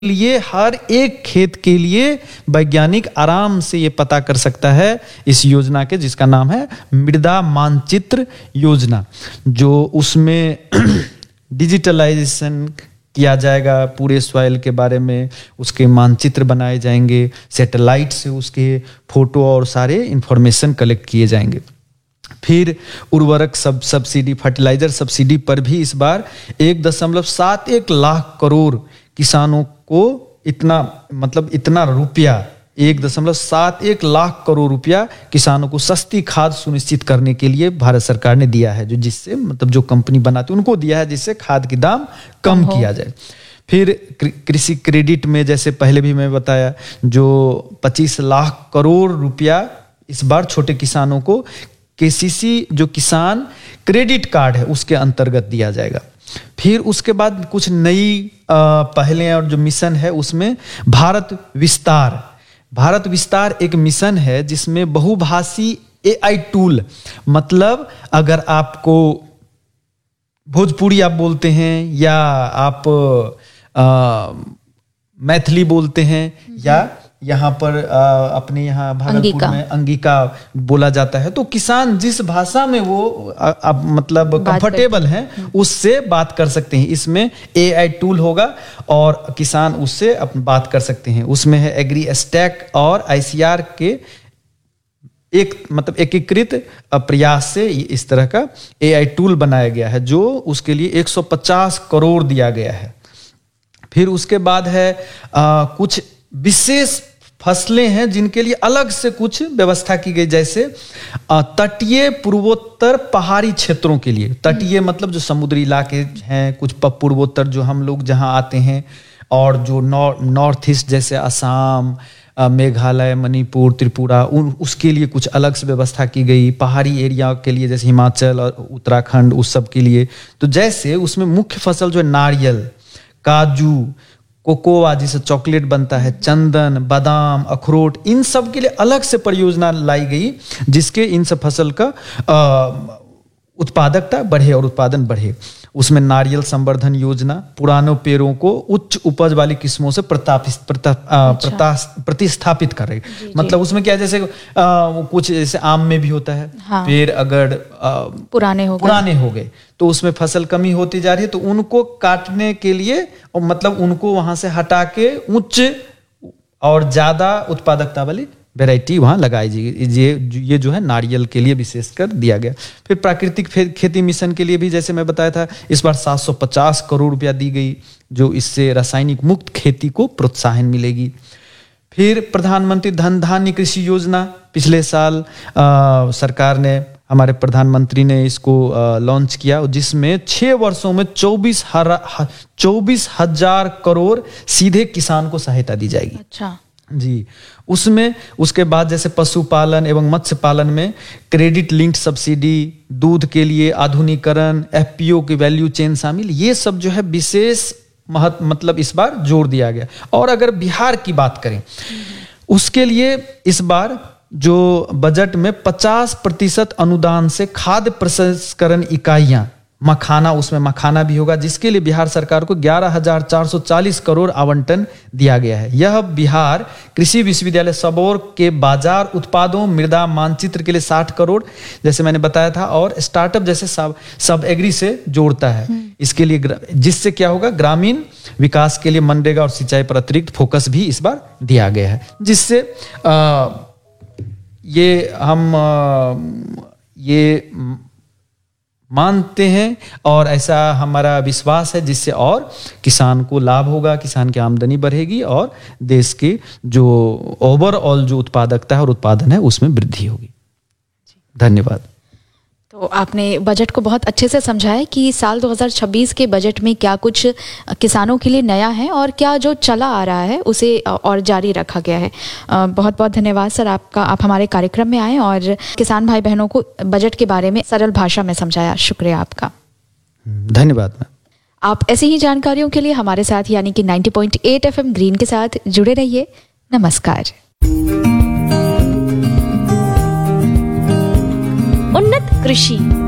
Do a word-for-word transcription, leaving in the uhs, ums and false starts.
लिए हर एक खेत के लिए वैज्ञानिक आराम से ये पता कर सकता है इस योजना के, जिसका नाम है मृदा मानचित्र योजना, जो उसमें डिजिटलाइजेशन किया जाएगा पूरे सॉइल के बारे में, उसके मानचित्र बनाए जाएंगे, सैटेलाइट से उसके फोटो और सारे इंफॉर्मेशन कलेक्ट किए जाएंगे। फिर उर्वरक सब सब्सिडी, फर्टिलाइजर सब्सिडी पर भी इस बार एक दशमलव सात एक लाख करोड़ किसानों को इतना मतलब इतना रुपया एक दशमलव सात एक लाख करोड़ रुपया किसानों को सस्ती खाद सुनिश्चित करने के लिए भारत सरकार ने दिया है, जो जिससे मतलब जो कंपनी बनाती है उनको दिया है, जिससे खाद की दाम कम किया जाए। फिर कृषि क्रेडिट में जैसे पहले भी मैं बताया, जो पच्चीस लाख करोड़ रुपया इस बार छोटे किसानों को केसीसी जो किसान क्रेडिट कार्ड है उसके अंतर्गत दिया जाएगा। फिर उसके बाद कुछ नई पहले और जो मिशन है उसमें भारत विस्तार भारत विस्तार एक मिशन है जिसमें बहुभाषी एआई टूल, मतलब अगर आपको भोजपुरी आप बोलते हैं या आप आ, मैथिली बोलते हैं या यहाँ पर आ, अपने यहाँ भागलपुर में अंगिका बोला जाता है, तो किसान जिस भाषा में वो आ, आ, मतलब कंफर्टेबल हैं उससे बात कर सकते हैं। इसमें एआई टूल होगा और किसान उससे अपन बात कर सकते हैं। उसमें है एग्री स्टैक और आईसीआर के एक मतलब एकीकृत प्रयास से इस तरह का एआई टूल बनाया गया है, जो उसके लिए एक सौ पचास करोड़ दिया गया है। फिर उसके बाद है आ, कुछ विशेष फसलें हैं जिनके लिए अलग से कुछ व्यवस्था की गई, जैसे तटीय पूर्वोत्तर पहाड़ी क्षेत्रों के लिए। तटीय मतलब जो समुद्री इलाके हैं, कुछ पूर्वोत्तर जो हम लोग जहां आते हैं, और जो नॉर्थ नॉर्थ ईस्ट जैसे असम, मेघालय, मणिपुर, त्रिपुरा, उन उसके लिए कुछ अलग से व्यवस्था की गई। पहाड़ी एरिया के लिए जैसे हिमाचल और उत्तराखंड, उस सब के लिए। तो जैसे उसमें मुख्य फसल जो है नारियल, काजू, कोकोआ जिससे चॉकलेट बनता है, चंदन, बादाम, अखरोट, इन सब के लिए अलग से परियोजना लाई गई, जिसके इन सब फसल का उत्पादकता बढ़े और उत्पादन बढ़े। उसमें नारियल संवर्धन योजना पुरानों पेड़ों को उच्च उपज वाली किस्मों से प्रतिस्थापित कर रही। मतलब उसमें क्या है, जैसे आ, कुछ जैसे आम में भी होता है, हाँ। पेड़ अगर आ, पुराने हो पुराने हो गए तो उसमें फसल कमी होती जा रही है, तो उनको काटने के लिए और मतलब उनको वहां से हटा के उच्च और ज्यादा उत्पादकता वाली वैरायटी वहां लगाई जाएगी। ये ये जो है नारियल के लिए विशेषकर दिया गया। फिर प्राकृतिक खेती मिशन के लिए भी जैसे मैं बताया था, इस बार सात सौ पचास करोड़ रुपया दी गई, जो इससे रासायनिक मुक्त खेती को प्रोत्साहन मिलेगी। फिर प्रधानमंत्री धन धान्य कृषि योजना पिछले साल आ, सरकार ने, हमारे प्रधानमंत्री ने इसको लॉन्च किया, जिसमें छह वर्षों में चौबीस चौबीस हजार करोड़ सीधे किसान को सहायता दी जाएगी। अच्छा जी। उसमें उसके बाद जैसे पशुपालन एवं मत्स्य पालन में क्रेडिट लिंक्ड सब्सिडी, दूध के लिए आधुनिकीकरण, एफपीओ की वैल्यू चेन शामिल, ये सब जो है विशेष महत्व मतलब इस बार जोर दिया गया। और अगर बिहार की बात करें, उसके लिए इस बार जो बजट में पचास प्रतिशत अनुदान से खाद्य प्रसंस्करण इकाइयां, मखाना, उसमें मखाना भी होगा, जिसके लिए बिहार सरकार को ग्यारह हजार चार सौ चालीस करोड़ आवंटन दिया गया है। यह बिहार कृषि विश्वविद्यालय सबौर के बाजार उत्पादों, मृदा मानचित्र के लिए साठ करोड़ जैसे मैंने बताया था, और स्टार्टअप जैसे सब सब एग्री से जोड़ता है इसके लिए, जिससे क्या होगा, ग्रामीण विकास के लिए मनरेगा और सिंचाई पर अतिरिक्त फोकस भी इस बार दिया गया है, जिससे आ, ये हम आ, ये मानते हैं और ऐसा हमारा विश्वास है, जिससे और किसान को लाभ होगा, किसान की आमदनी बढ़ेगी और देश की जो ओवरऑल जो उत्पादकता है और उत्पादन है उसमें वृद्धि होगी। धन्यवाद। तो आपने बजट को बहुत अच्छे से समझाया कि साल दो हज़ार छब्बीस के बजट में क्या कुछ किसानों के लिए नया है और क्या जो चला आ रहा है उसे और जारी रखा गया है। बहुत बहुत धन्यवाद सर आपका, आप हमारे कार्यक्रम में आए और किसान भाई बहनों को बजट के बारे में सरल भाषा में समझाया। शुक्रिया आपका। धन्यवाद मैम। आप ऐसी ही जानकारियों के लिए हमारे साथ यानी कि नब्बे पॉइंट आठ एफएम ग्रीन के साथ जुड़े रहिए। नमस्कार। उन्नत कृषि